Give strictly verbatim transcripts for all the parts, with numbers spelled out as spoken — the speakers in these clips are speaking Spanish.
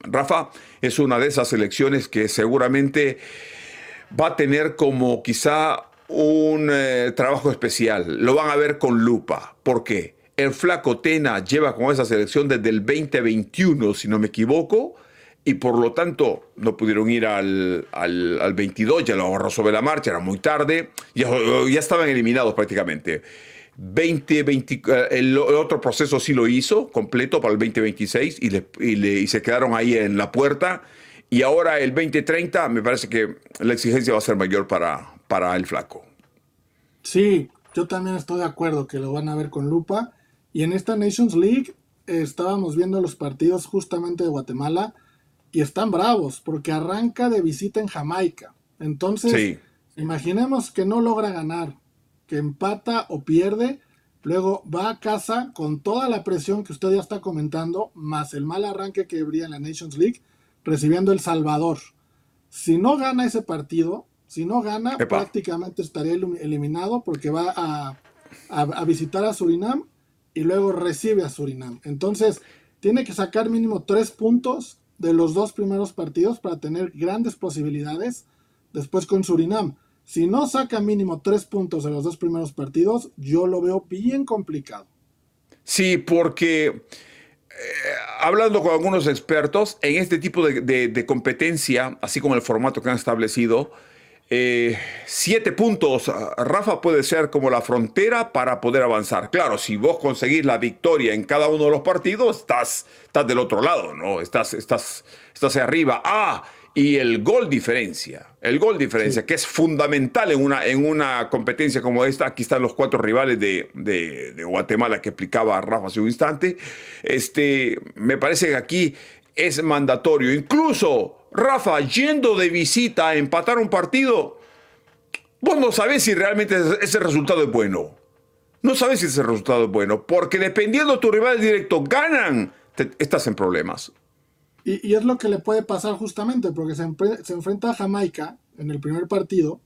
Rafa es una de esas selecciones que seguramente va a tener como quizá un eh, trabajo especial. Lo van a ver con lupa. ¿Por qué? El Flaco Tena lleva con esa selección desde el veinte veintiuno, si no me equivoco, y por lo tanto no pudieron ir al, al, al veintidós, ya lo agarró sobre la marcha, era muy tarde, ya, ya estaban eliminados prácticamente. veinte veinte, el, el otro proceso sí lo hizo completo para el veinte veintiséis y, le, y, le, y se quedaron ahí en la puerta. Y ahora el veinte treinta me parece que la exigencia va a ser mayor para, para el Flaco. Sí, yo también estoy de acuerdo que lo van a ver con lupa. Y en esta Nations League eh, estábamos viendo los partidos justamente de Guatemala y están bravos porque arranca de visita en Jamaica. Entonces, sí. Imaginemos que no logra ganar, que empata o pierde, luego va a casa con toda la presión que usted ya está comentando, más el mal arranque que habría en la Nations League, recibiendo El Salvador. Si no gana ese partido, si no gana, Epa. prácticamente estaría eliminado porque va a, a, a visitar a Surinam y luego recibe a Surinam. Entonces, tiene que sacar mínimo tres puntos de los dos primeros partidos para tener grandes posibilidades después con Surinam. Si no saca mínimo tres puntos de los dos primeros partidos, yo lo veo bien complicado. Sí, porque eh, hablando con algunos expertos, en este tipo de, de, de competencia, así como el formato que han establecido, eh, siete puntos, Rafa, puede ser como la frontera para poder avanzar. Claro, si vos conseguís la victoria en cada uno de los partidos, estás, estás del otro lado, ¿no? Estás, estás, estás arriba. Ah, y el gol diferencia, el gol diferencia, sí. que es fundamental en una, en una competencia como esta. Aquí están los cuatro rivales de, de, de Guatemala que explicaba Rafa hace un instante. Este, me parece que aquí es mandatorio. Incluso, Rafa, yendo de visita a empatar un partido, vos no sabés si realmente ese resultado es bueno. No sabés si ese resultado es bueno, porque dependiendo de tu rival directo, ganan, te, estás en problemas. Y, y es lo que le puede pasar justamente, porque se, empre- se enfrenta a Jamaica en el primer partido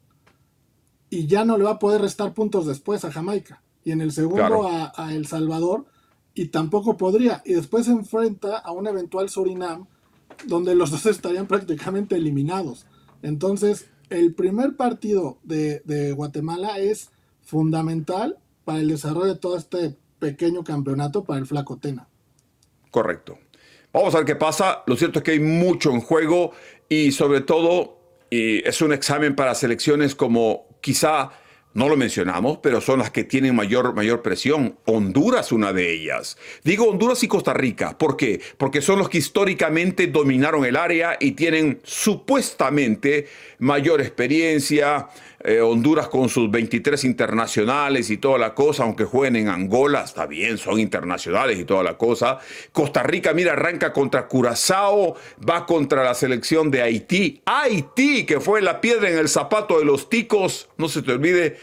y ya no le va a poder restar puntos después a Jamaica. Y en el segundo claro. a, a El Salvador y tampoco podría. Y después se enfrenta a un eventual Surinam donde los dos estarían prácticamente eliminados. Entonces, el primer partido de, de Guatemala es fundamental para el desarrollo de todo este pequeño campeonato para el Flaco Tena. Correcto. Vamos a ver qué pasa. Lo cierto es que hay mucho en juego y sobre todo y es un examen para selecciones como quizá, no lo mencionamos, pero son las que tienen mayor, mayor presión. Honduras, una de ellas. Digo Honduras y Costa Rica. ¿Por qué? Porque son los que históricamente dominaron el área y tienen supuestamente mayor experiencia. Eh, Honduras con sus veintitrés internacionales y toda la cosa, aunque jueguen en Angola, está bien, son internacionales y toda la cosa. Costa Rica, mira, arranca contra Curazao, va contra la selección de Haití. Haití, que fue la piedra en el zapato de los ticos, no se te olvide,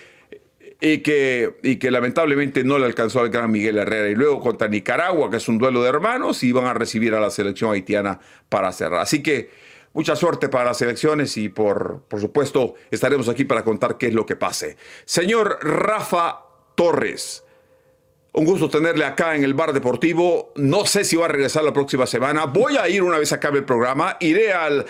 y que, y que lamentablemente no le alcanzó al gran Miguel Herrera. Y luego contra Nicaragua, que es un duelo de hermanos, y van a recibir a la selección haitiana para cerrar. Así que mucha suerte para las elecciones y por, por supuesto estaremos aquí para contar qué es lo que pase. Señor Rafa Torres, un gusto tenerle acá en el Bar Deportivo. No sé si va a regresar la próxima semana. Voy a ir una vez acabe el programa. Iré al,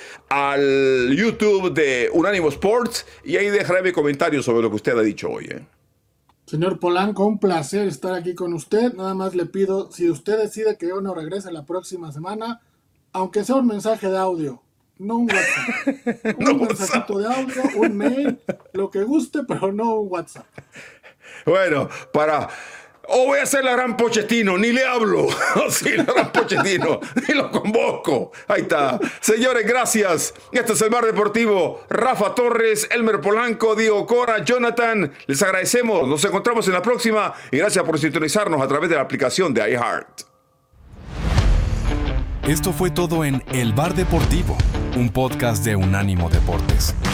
al YouTube de Unánimo Sports y ahí dejaré mi comentario sobre lo que usted ha dicho hoy. ¿eh? Señor Polanco, un placer estar aquí con usted. Nada más le pido, si usted decide que yo no regrese la próxima semana, aunque sea un mensaje de audio, no un WhatsApp. Un no mensajito WhatsApp. de audio, un mail, lo que guste, pero no un WhatsApp. Bueno, para... O voy a hacer la gran Pochettino, ni le hablo. Sí, la gran Pochettino, ni lo convoco. Ahí está. Señores, gracias. Este es el Bar Deportivo. Rafa Torres, Elmer Polanco, Diego Cora, Jonathan. Les agradecemos. Nos encontramos en la próxima. Y gracias por sintonizarnos a través de la aplicación de iHeart. Esto fue todo en El Bar Deportivo, un podcast de Unánimo Deportes.